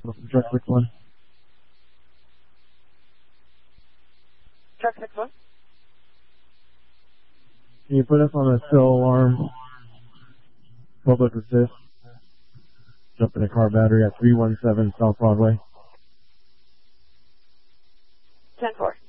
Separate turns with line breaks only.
Truck 61.
Truck 61.
Can you put us on a still alarm? Public assist. Jump in a car battery at 317 South Broadway.
10-4.